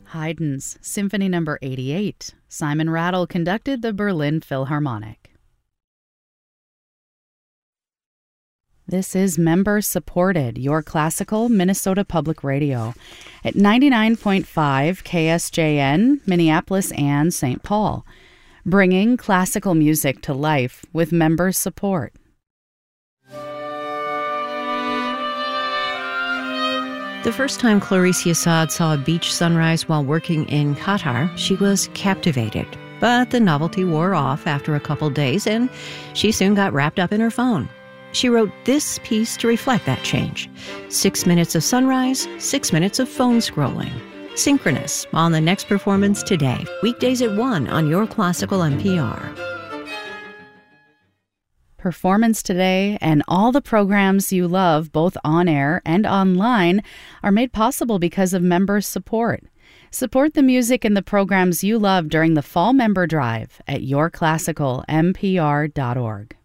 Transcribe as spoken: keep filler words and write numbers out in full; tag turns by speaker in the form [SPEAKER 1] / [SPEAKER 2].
[SPEAKER 1] Haydn's Symphony Number eighty-eight. Simon Rattle conducted the Berlin Philharmonic. This is member-supported, your classical Minnesota Public Radio at ninety-nine point five K S J N, Minneapolis and Saint Paul, bringing classical music to life with member support.
[SPEAKER 2] The first time Clarice Assad saw a beach sunrise while working in Qatar, she was captivated. But the novelty wore off after a couple days, and she soon got wrapped up in her phone. She wrote this piece to reflect that change. Six minutes of sunrise, six minutes of phone scrolling. Synchronous on the next performance today. Weekdays at one on your classical N P R.
[SPEAKER 1] Performance Today and all the programs you love, both on air and online, are made possible because of member support. Support the music and the programs you love during the Fall Member Drive at your classical N P R dot org.